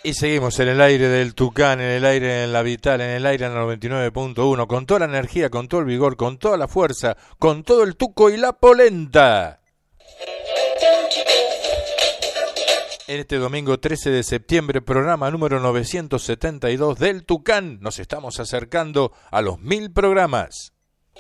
Y seguimos en el aire del Tucán, en el aire en la Vital, en el aire en la 99.1, con toda la energía, con todo el vigor, con toda la fuerza, con todo el tuco y la polenta. En este domingo 13 de septiembre, programa número 972 del Tucán, nos estamos acercando a los 1000 programas.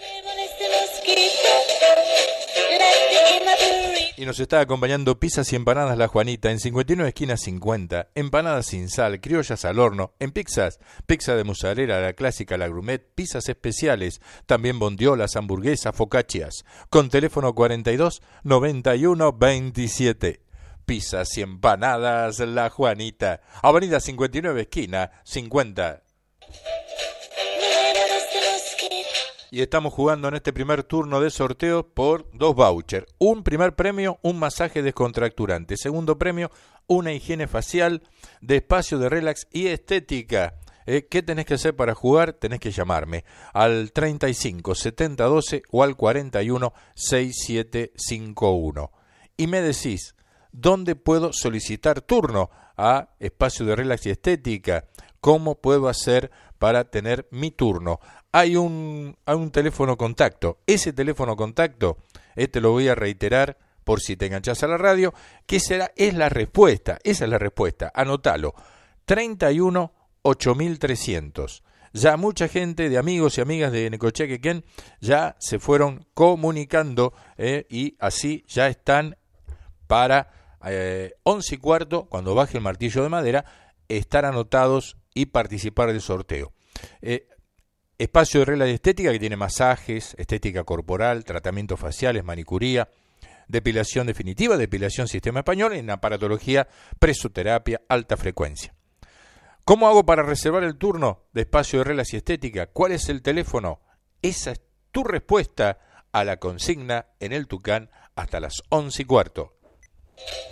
Y nos está acompañando Pizzas y Empanadas La Juanita, en 59 esquinas 50, empanadas sin sal, criollas al horno, en pizzas, pizza de mozzarella, la clásica, la gourmet, pizzas especiales, también bondiolas, hamburguesas, focaccias, con teléfono 42 91 27. Pizzas y Empanadas La Juanita, avenida 59 esquina 50. Y estamos jugando en este primer turno de sorteo por 2 vouchers. Un primer premio, un masaje descontracturante. Segundo premio, una higiene facial de espacio de relax y estética. ¿Qué tenés que hacer para jugar? Tenés que llamarme al 35 70 12 o al 41 6751. Y me decís, ¿dónde puedo solicitar turno a espacio de relax y estética? ¿Cómo puedo hacer para tener mi turno? Hay un teléfono contacto. Ese teléfono contacto, te lo voy a reiterar por si te enganchás a la radio, que es la respuesta. Esa es la respuesta. Anótalo. 31 8300. Ya mucha gente de amigos y amigas de Necochea Quequén ya se fueron comunicando y así ya están para 11:15, cuando baje el martillo de madera, estar anotados y participar del sorteo. Espacio de regla de estética que tiene masajes, estética corporal, tratamientos faciales, manicuría, depilación definitiva, depilación sistema español, en aparatología, presoterapia, alta frecuencia. ¿Cómo hago para reservar el turno de espacio de reglas y estética? ¿Cuál es el teléfono? Esa es tu respuesta a la consigna en el Tucán hasta las 11:15.